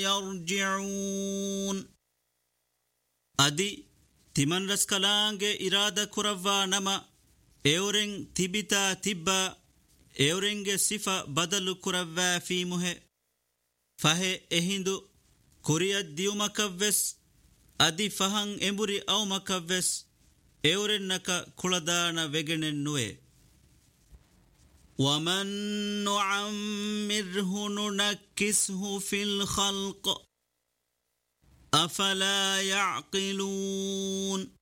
يرجعون أدي تمن رسكلانج إرادة كرفا نما إورين تبتا تبا إورينج صفة بدل كرفا في مه فهي إهندو كوريا ديو مكفس أدي فهن إمبري أو مكفس إورين نكا كولدانا ويجنن نوي ومن نعمره ننكسه في الخلق أفلا يعقلون